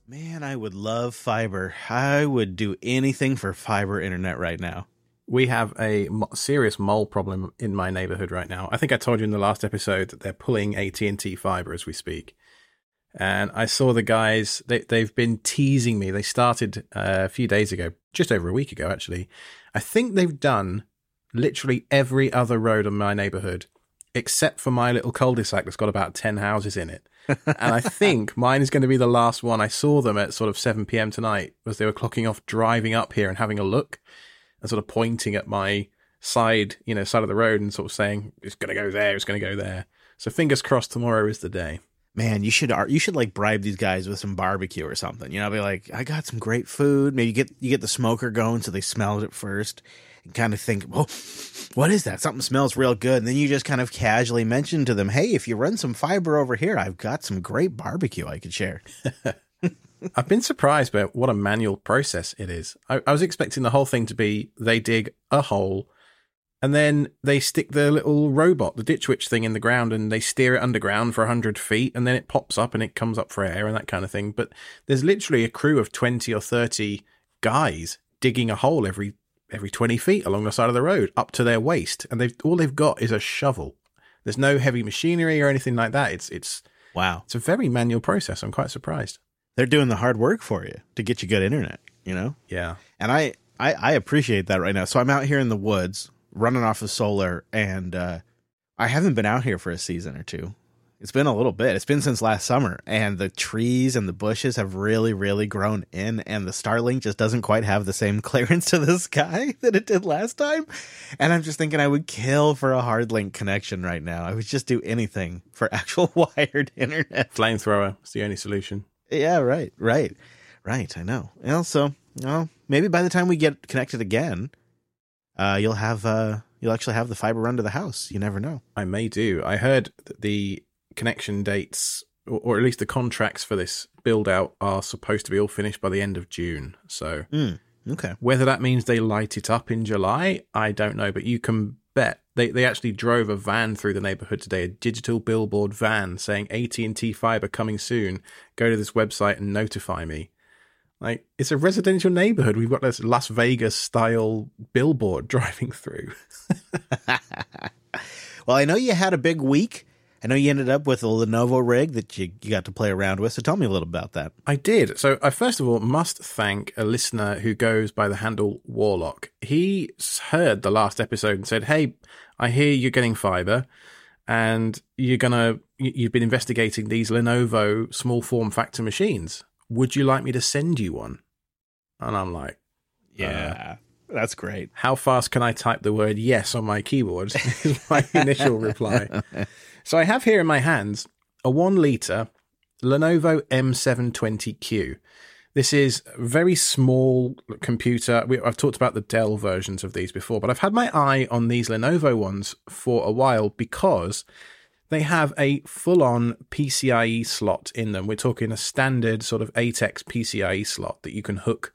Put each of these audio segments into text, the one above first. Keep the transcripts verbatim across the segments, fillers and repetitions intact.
Man, I would love fiber. I would do anything for fiber internet right now. We have a mo- serious mole problem in my neighborhood right now. I think I told you in the last episode that they're pulling A T and T fiber as we speak. And I saw the guys, they, they've been teasing me. They started uh, a few days ago, just over a week ago, actually. I think they've done literally every other road in my neighborhood, except for my little cul-de-sac that's got about ten houses in it. And I think mine is going to be the last one. I saw them at sort of seven p.m. tonight as they were clocking off, driving up here and having a look and sort of pointing at my side, you know, side of the road and sort of saying, it's going to go there, it's going to go there. So fingers crossed tomorrow is the day. Man, you should you should like bribe these guys with some barbecue or something. You know, be like, I got some great food. Maybe you get you get the smoker going so they smell it first and kind of think, well, what is that? Something smells real good. And then you just kind of casually mention to them, hey, if you run some fiber over here, I've got some great barbecue I could share. I've been surprised by what a manual process it is. I, I was expecting the whole thing to be they dig a hole and then they stick the little robot, the Ditch Witch thing in the ground, and they steer it underground for one hundred feet, and then it pops up and it comes up for air and that kind of thing. But there's literally a crew of twenty or thirty guys digging a hole every every twenty feet along the side of the road up to their waist. And they've all they've got is a shovel. There's no heavy machinery or anything like that. It's it's wow. It's a very manual process. I'm quite surprised. They're doing the hard work for you to get you good internet, you know? Yeah. And I, I, I appreciate that right now. So I'm out here in the woods running off of solar, and uh, I haven't been out here for a season or two. It's been a little bit. It's been since last summer, and the trees and the bushes have really, really grown in, and the Starlink just doesn't quite have the same clearance to the sky that it did last time. And I'm just thinking I would kill for a hard link connection right now. I would just do anything for actual wired internet. Flamethrower is the only solution. Yeah, right, right, right. I know. Well, so, well, maybe by the time we get connected again, uh, you'll have, uh, you'll actually have the fiber run to the house. You never know. I may do. I heard that the connection dates, or, or at least the contracts for this build out, are supposed to be all finished by the end of June. So, mm, okay. Whether that means they light it up in July, I don't know. But you can bet they they actually drove a van through the neighborhood today, a digital billboard van saying A T and T fiber coming soon. Go to this website and notify me. Like, it's a residential neighborhood. We've got this Las Vegas style billboard driving through. Well, I know you had a big week. I know you ended up with a Lenovo rig that you, you got to play around with. So tell me a little about that. I did. So I first of all must thank a listener who goes by the handle Warlock. He heard the last episode and said, hey, I hear you're getting fiber and you're going to, you've been investigating these Lenovo small form factor machines. Would you like me to send you one? And I'm like, yeah, uh, that's great. How fast can I type the word yes on my keyboard? Is my initial reply. So I have here in my hands a one litre Lenovo M seven twenty Q. This is a very small computer. We, I've talked about the Dell versions of these before, but I've had my eye on these Lenovo ones for a while because they have a full-on P C I E slot in them. We're talking a standard sort of eight X P C I E slot that you can hook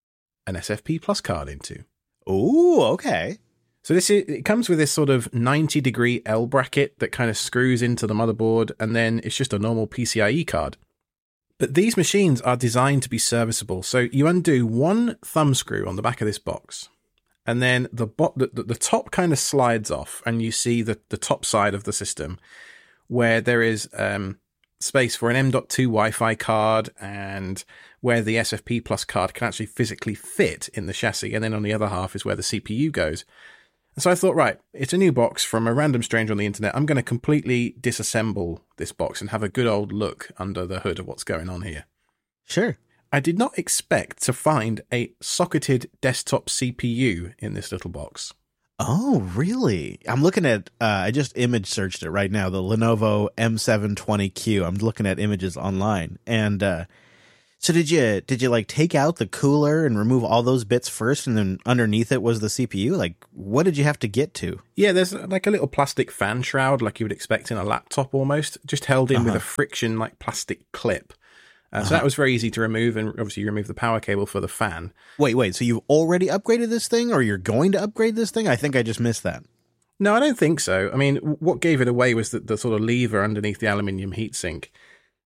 an S F P Plus card into. Ooh, okay. So this is, it comes with this sort of ninety degree L bracket that kind of screws into the motherboard, and then it's just a normal P C I E card. But these machines are designed to be serviceable. So you undo one thumb screw on the back of this box, and then the, bo- the, the top kind of slides off, and you see the, the top side of the system where there is um, space for an M dot two Wi-Fi card, and where the S F P Plus card can actually physically fit in the chassis. And then on the other half is where the C P U goes. And so I thought, right, it's a new box from a random stranger on the internet. I'm going to completely disassemble this box and have a good old look under the hood of what's going on here. Sure. I did not expect to find a socketed desktop C P U in this little box. Oh, really? I'm looking at, uh, I just image searched it right now, the Lenovo M seven twenty Q. I'm looking at images online. And uh, so did you, did you like take out the cooler and remove all those bits first, and then underneath it was the C P U? Like, what did you have to get to? Yeah, there's like a little plastic fan shroud like you would expect in a laptop almost, just held in uh-huh. with a friction like plastic clip. Uh, uh-huh. So that was very easy to remove, and obviously you remove the power cable for the fan. Wait, wait, so you've already upgraded this thing, or you're going to upgrade this thing? I think I just missed that. No, I don't think so. I mean, what gave it away was the, the sort of lever underneath the aluminium heatsink.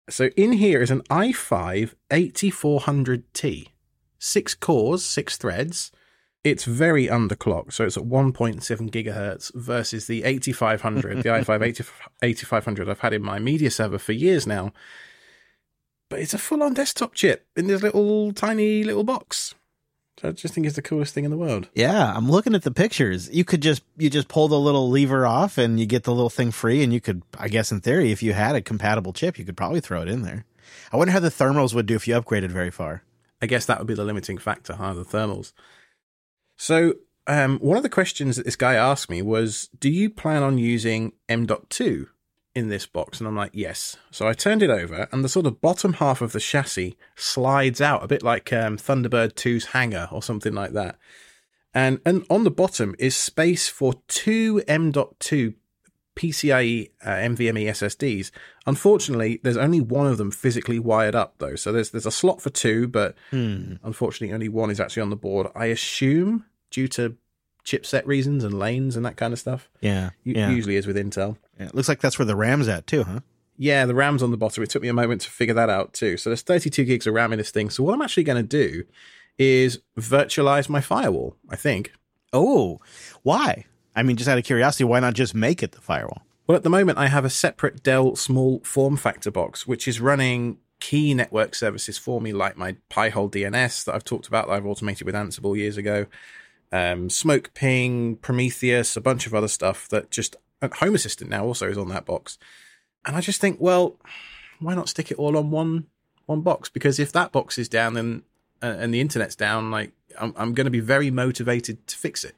So in here is an i five eighty-four hundred T. Six cores, six threads. It's very underclocked, so it's at one point seven gigahertz versus the eighty-five hundred, the i five eighty-five hundred I've had in my media server for years now. But it's a full-on desktop chip in this little tiny little box. So I just think it's the coolest thing in the world. Yeah, I'm looking at the pictures. You could just you just pull the little lever off and you get the little thing free, and you could, I guess in theory, if you had a compatible chip, you could probably throw it in there. I wonder how the thermals would do if you upgraded very far. I guess that would be the limiting factor, huh, the thermals. So um, one of the questions that this guy asked me was, do you plan on using M dot two in this box? And I'm like, yes. So I turned it over, and the sort of bottom half of the chassis slides out, a bit like um, Thunderbird two's hangar or something like that. And, and on the bottom is space for two M dot two PCIe uh, NVMe S S Ds. Unfortunately, there's only one of them physically wired up, though. So there's there's a slot for two, but hmm. unfortunately, only one is actually on the board. I assume due to chipset reasons and lanes and that kind of stuff. Yeah, yeah. Usually is with Intel. Yeah, it looks like that's where the RAM's at too, huh? Yeah, the RAM's on the bottom. It took me a moment to figure that out too. So there's thirty-two gigs of RAM in this thing. So what I'm actually going to do is virtualize my firewall, I think. Oh, why? I mean, just out of curiosity, why not just make it the firewall? Well, at the moment, I have a separate Dell small form factor box, which is running key network services for me, like my Pi-hole D N S that I've talked about, that I've automated with Ansible years ago, um, Smoke Ping, Prometheus, a bunch of other stuff that just... Home Assistant now also is on that box. And I just think, well, why not stick it all on one one box? Because if that box is down and, uh, and the internet's down, like I'm, I'm going to be very motivated to fix it.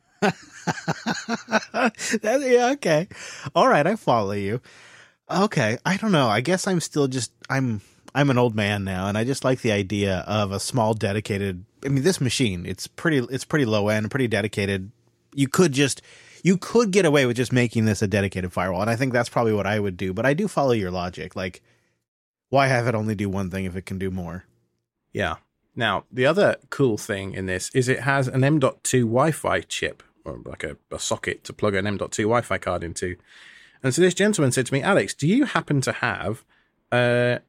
that, yeah, okay. All right, I follow you. Okay, I don't know. I guess I'm still just I'm I'm an old man now, and I just like the idea of a small dedicated. I mean, this machine it's pretty it's pretty low end, pretty dedicated. You could just you could get away with just making this a dedicated firewall, and I think that's probably what I would do. But I do follow your logic. Like, why have it only do one thing if it can do more? Yeah. Now, the other cool thing in this is it has an M dot two Wi-Fi chip, or like a, a socket to plug an M dot two Wi-Fi card into. And so this gentleman said to me, Alex, do you happen to have uh,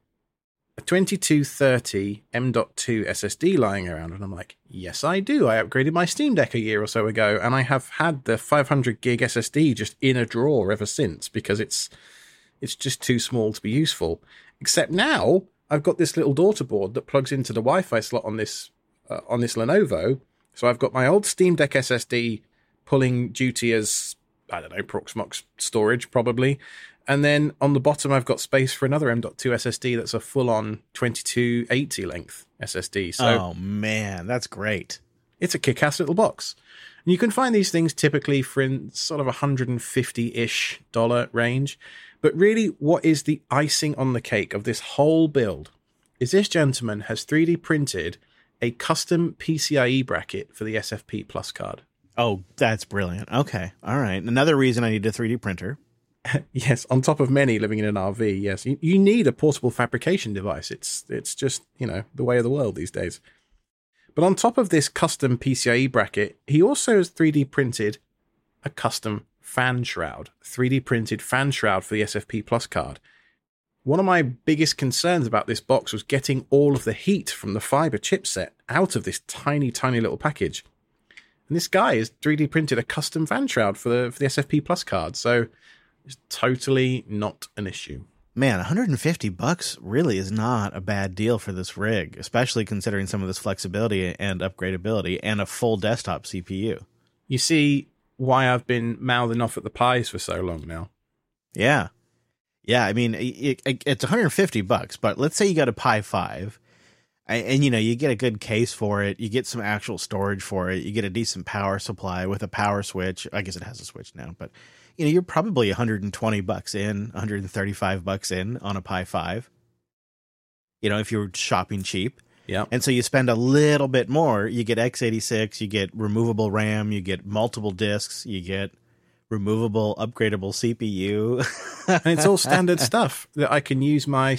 a twenty-two thirty M dot two S S D lying around? And I'm like, yes, I do. I upgraded my Steam Deck a year or so ago, and I have had the five hundred gig S S D just in a drawer ever since because it's it's just too small to be useful. Except now I've got this little daughter board that plugs into the Wi-Fi slot on this uh, on this Lenovo. So I've got my old Steam Deck S S D pulling duty as, I don't know, Proxmox storage probably. And then on the bottom, I've got space for another M dot two S S D that's a full-on twenty-two eighty length S S D. So oh, man, that's great. It's a kick-ass little box. And you can find these things typically for in sort of one hundred fifty-ish dollar range. But really, what is the icing on the cake of this whole build is this gentleman has three D printed a custom PCIe bracket for the S F P Plus card. Oh, that's brilliant. Okay. All right. Another reason I need a three D printer. Yes, on top of many living in an R V, yes. You, you need a portable fabrication device. It's it's just, you know, the way of the world these days. But on top of this custom PCIe bracket, he also has three D printed a custom fan shroud, three D printed fan shroud for the S F P Plus card. One of my biggest concerns about this box was getting all of the heat from the fiber chipset out of this tiny, tiny little package. And this guy has three D printed a custom fan shroud for the, for the S F P Plus card, so it's totally not an issue. Man, one hundred fifty bucks really is not a bad deal for this rig, especially considering some of this flexibility and upgradability and a full desktop C P U. You see why I've been mouthing off at the pies for so long now. Yeah. Yeah, I mean, it, it, it's one hundred fifty bucks, but let's say you got a Pi five, and, and, you know, you get a good case for it, you get some actual storage for it, you get a decent power supply with a power switch. I guess it has a switch now, but, you know, you're probably one hundred twenty bucks in, one hundred thirty-five bucks in on a Pi five, you know, if you're shopping cheap. Yeah. And so you spend a little bit more, you get x eighty-six, you get removable RAM, you get multiple disks, you get removable, upgradable C P U. And it's all standard stuff that I can use my